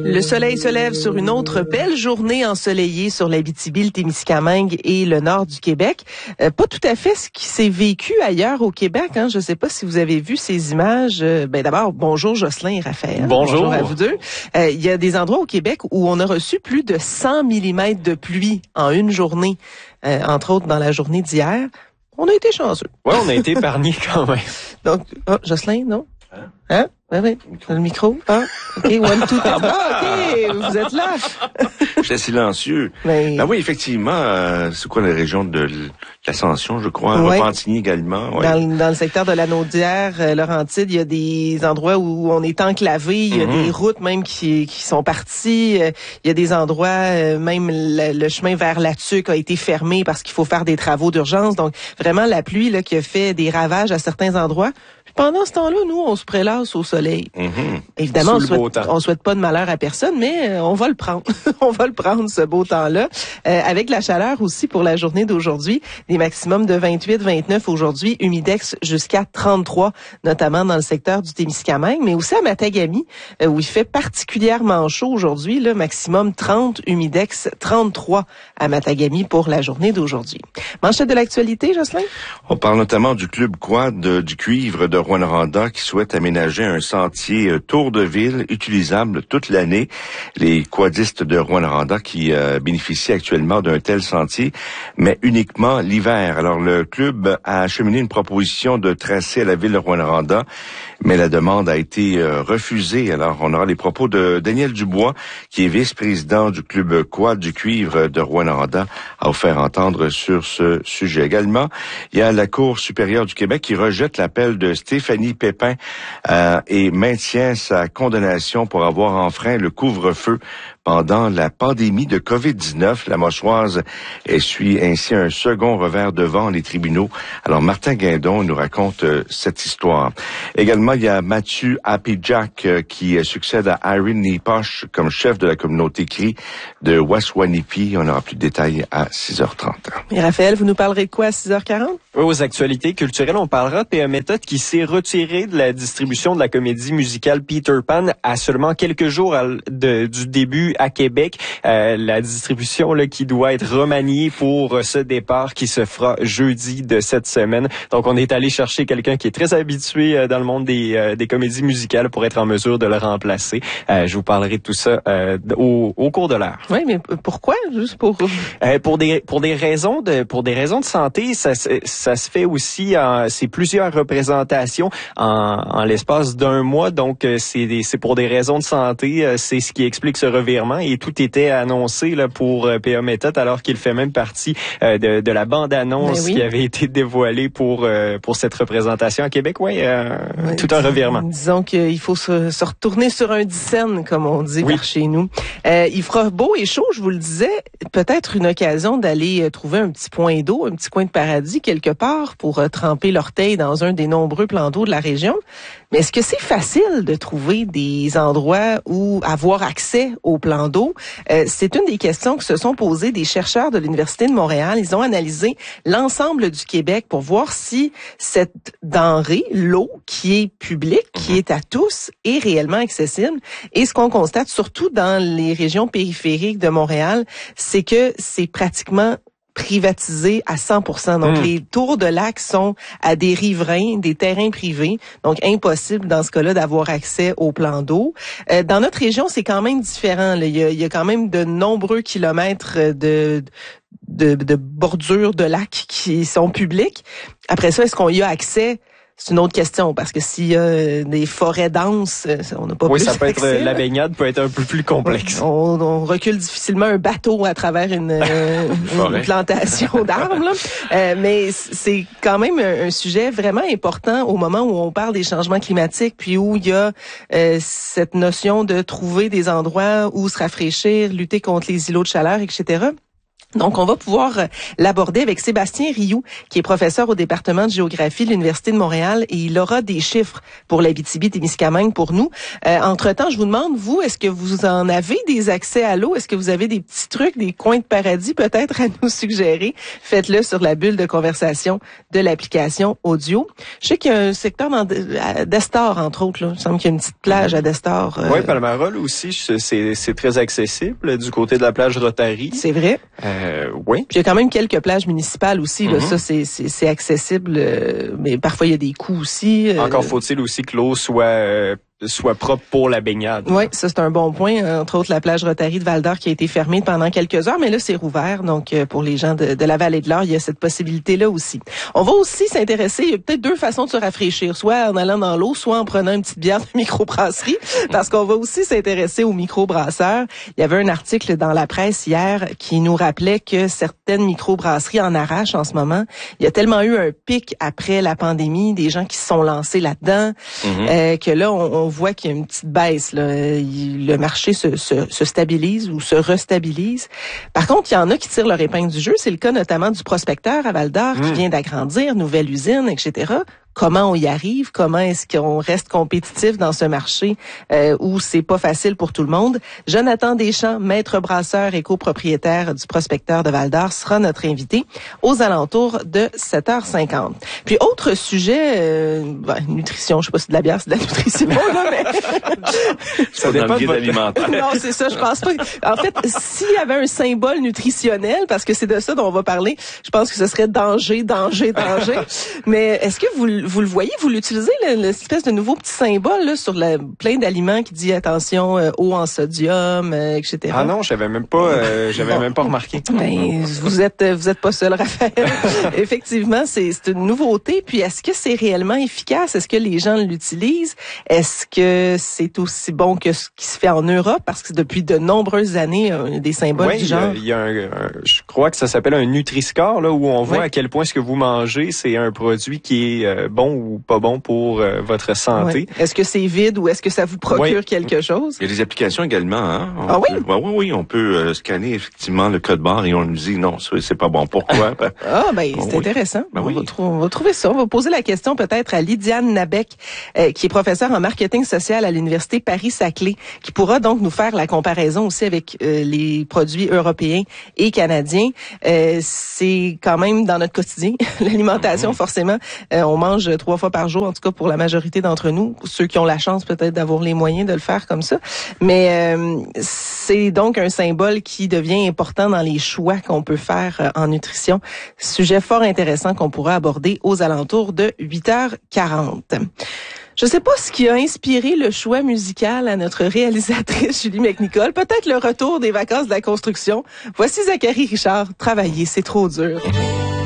Le soleil se lève sur une autre belle journée ensoleillée sur l'Abitibi, le Témiscamingue et le nord du Québec. Pas tout à fait ce qui s'est vécu ailleurs au Québec. Hein. Je ne sais pas si vous avez vu ces images. D'abord, bonjour Jocelyn et Raphaël. Bonjour à vous deux. Il y a des endroits au Québec où on a reçu plus de 100 mm de pluie en une journée, entre autres dans la journée d'hier. On a été chanceux. Oui, on a été épargnés quand même. Donc, Jocelyn, non? Hein? Oui. Le micro. Ah, OK, 1, 2, 3. Ah, OK, vous êtes là. J'étais silencieux. Mais... Ah oui, effectivement, c'est quoi la région de l'Ascension, je crois, ouais. Repentigny également. Ouais. Dans le secteur de la Naudière, Laurentide, il y a des endroits où on est enclavé, il y a des routes même qui sont parties, il y a des endroits, même le chemin vers la Tuque a été fermé parce qu'il faut faire des travaux d'urgence. Donc, vraiment, la pluie là, qui a fait des ravages à certains endroits. Puis pendant ce temps-là, nous, on se prélasse au soleil. Évidemment, on souhaite pas de malheur à personne, mais on va le prendre. On va le prendre, ce beau temps-là. Avec la chaleur aussi pour la journée d'aujourd'hui, des maximums de 28, 29 aujourd'hui, humidex jusqu'à 33, notamment dans le secteur du Témiscamingue, mais aussi à Matagami, où il fait particulièrement chaud aujourd'hui, là, maximum 30, humidex 33 à Matagami pour la journée d'aujourd'hui. Manchette de l'actualité, Jocelyn? On parle notamment du club quad du cuivre de Rouyn-Noranda qui souhaite aménager un sentier tour de ville utilisable toute l'année. Les quadistes de Rouyn-Noranda qui bénéficient actuellement d'un tel sentier, mais uniquement l'hiver. Alors, le club a acheminé une proposition de tracé à la ville de Rouyn-Noranda, mais la demande a été refusée. Alors, on aura les propos de Daniel Dubois, qui est vice-président du club quad du cuivre de Rouyn-Noranda, à vous faire entendre sur ce sujet. Également, il y a la Cour supérieure du Québec qui rejette l'appel de Stéphanie Pépin et maintient sa condamnation pour avoir enfreint le couvre-feu pendant la pandémie de COVID-19. La Moschoise essuie ainsi un second revers de vent les tribunaux. Alors, Martin Guindon nous raconte cette histoire. Également, il y a Mathieu Happy-Jack qui succède à Irene Nipoche comme chef de la communauté CRI de Waswanipi. On aura plus de détails à 6h30. Et Raphaël, vous nous parlerez de quoi à 6h40? Oui, aux actualités culturelles, on parlera de PA Méthode qui s'est retiré de la distribution de la comédie musicale Peter Pan à seulement quelques jours du début à Québec. La distribution là, qui doit être remaniée pour ce départ qui se fera jeudi de cette semaine. Donc, on est allé chercher quelqu'un qui est très habitué dans le monde des comédies musicales pour être en mesure de le remplacer. Je vous parlerai de tout ça au cours de l'heure. Oui, mais pourquoi? Juste pour des raisons de santé, ça se fait aussi c'est plusieurs représentations en l'espace d'un mois. Donc, c'est pour des raisons de santé. C'est ce qui explique ce revirement. Et tout était annoncé là pour PA Méthode, alors qu'il fait même partie de la bande-annonce qui avait été dévoilée pour cette représentation à Québec. Tout un revirement. Disons qu'il faut se retourner sur un dixaine, comme on dit par chez nous. Il fera beau et chaud, je vous le disais. Peut-être une occasion d'aller trouver un petit point d'eau, un petit coin de paradis quelque part pour tremper l'orteil dans un des nombreux plans d'eau de la région. Mais est-ce que c'est facile de trouver des endroits où avoir accès aux plans d'eau? C'est une des questions que se sont posées des chercheurs de l'Université de Montréal. Ils ont analysé l'ensemble du Québec pour voir si cette denrée, l'eau, qui est publique, qui est à tous, est réellement accessible. Et ce qu'on constate, surtout dans les régions périphériques de Montréal, c'est que c'est pratiquement privatisé à 100%. Donc, les tours de lac sont à des riverains, des terrains privés. Donc, impossible dans ce cas-là d'avoir accès aux plans d'eau. Dans notre région, c'est quand même différent. Là. Il y a quand même de nombreux kilomètres de bordures de lacs qui sont publics. Après ça, est-ce qu'on y a accès? C'est une autre question, parce que s'il y a des forêts denses, on n'a pas plus ça peut accès, être, la baignade peut être un peu plus complexe. On recule difficilement un bateau à travers une plantation d'arbres, là. Mais c'est quand même un sujet vraiment important au moment où on parle des changements climatiques, puis où il y a cette notion de trouver des endroits où se rafraîchir, lutter contre les îlots de chaleur, etc. Donc, on va pouvoir l'aborder avec Sébastien Rioux, qui est professeur au département de géographie de l'Université de Montréal, et il aura des chiffres pour l'Abitibi-Témiscamingue pour nous. Entre-temps, je vous demande, vous, est-ce que vous en avez des accès à l'eau? Est-ce que vous avez des petits trucs, des coins de paradis peut-être à nous suggérer? Faites-le sur la bulle de conversation de l'application audio. Je sais qu'il y a un secteur d'Estor, entre autres. Là. Il me semble qu'il y a une petite plage à d'Estor. Oui, Palmarol aussi, c'est très accessible du côté de la plage Rotary. C'est vrai. Oui. Puis il y a quand même quelques plages municipales aussi. Là, ça, c'est accessible, mais parfois il y a des coûts aussi. Encore faut-il aussi que l'eau soit propre pour la baignade. Oui, ça c'est un bon point. Entre autres, la plage Rotary de Val-d'Or qui a été fermée pendant quelques heures, mais là c'est rouvert. Donc pour les gens de la vallée de l'Or, il y a cette possibilité-là aussi. On va aussi s'intéresser, il y a peut-être deux façons de se rafraîchir, soit en allant dans l'eau, soit en prenant une petite bière de microbrasserie, parce qu'on va aussi s'intéresser aux microbrasseurs. Il y avait un article dans la presse hier qui nous rappelait que certaines microbrasseries en arrachent en ce moment. Il y a tellement eu un pic après la pandémie, des gens qui se sont lancés là-dedans, que là on voit qu'il y a une petite baisse. Là. Le marché se stabilise ou se restabilise. Par contre, il y en a qui tirent leur épingle du jeu. C'est le cas notamment du prospecteur à Val-d'Or qui vient d'agrandir, nouvelle usine, etc. Comment on y arrive? Comment est-ce qu'on reste compétitif dans ce marché où c'est pas facile pour tout le monde? Jonathan Deschamps, maître brasseur et copropriétaire du prospecteur de Val-d'Or, sera notre invité aux alentours de 7h50. Puis autre sujet, nutrition, je sais pas si c'est de la bière, c'est de la nutrition, là, mais ça dépend de votre alimentaire. Non, c'est ça, je pense pas. En fait, s'il y avait un symbole nutritionnel, parce que c'est de ça dont on va parler, je pense que ce serait danger. Mais est-ce que vous le voyez, vous l'utilisez, l'espèce de nouveau petit symbole là, sur plein d'aliments qui dit attention, eau en sodium, etc. Ah non, j'avais même pas remarqué. Ben, vous êtes pas seul, Raphaël. Effectivement, c'est une nouveauté. Puis, est-ce que c'est réellement efficace? Est-ce que les gens l'utilisent? Est-ce que c'est aussi bon que ce qui se fait en Europe? Parce que depuis de nombreuses années, des symboles du genre. Il y a je crois que ça s'appelle un Nutri-Score, là, où on voit à quel point ce que vous mangez, c'est un produit qui est bon ou pas bon pour votre santé. Est-ce que c'est vide ou est-ce que ça vous procure quelque chose? Il y a des applications également. Hein? Oui? On peut scanner effectivement le code barre et on nous dit non, c'est pas bon. Pourquoi? C'est intéressant. On va trouver ça. On va poser la question peut-être à Lydiane Nabec, qui est professeure en marketing social à l'Université Paris-Saclay, qui pourra donc nous faire la comparaison aussi avec les produits européens et canadiens. C'est quand même dans notre quotidien. L'alimentation, forcément, on mange 3 fois par jour, en tout cas pour la majorité d'entre nous, ceux qui ont la chance peut-être d'avoir les moyens de le faire comme ça. Mais c'est donc un symbole qui devient important dans les choix qu'on peut faire en nutrition. Sujet fort intéressant qu'on pourra aborder aux alentours de 8h40. Je sais pas ce qui a inspiré le choix musical à notre réalisatrice Julie McNicol. Peut-être le retour des vacances de la construction. Voici Zachary Richard. Travailler, c'est trop dur.